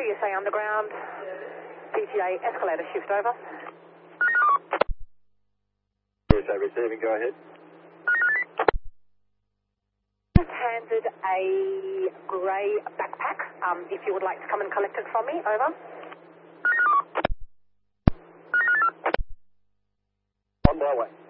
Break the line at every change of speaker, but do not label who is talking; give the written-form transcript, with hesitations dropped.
USA Underground, PTA escalator shift over.
USA receiving, go ahead.
Just handed a grey backpack, if you would like to come and collect it from me, over.
On my way.